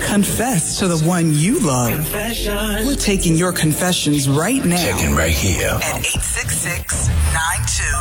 Confess to the one you love. We're taking your confessions right now. Checking right here. At 866-92